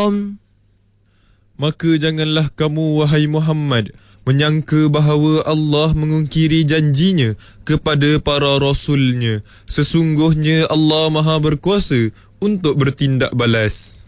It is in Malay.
haram. Maka janganlah kamu, wahai Muhammad, menyangka bahawa Allah mengungkiri janjinya kepada para rasulnya. Sesungguhnya Allah Maha berkuasa untuk bertindak balas.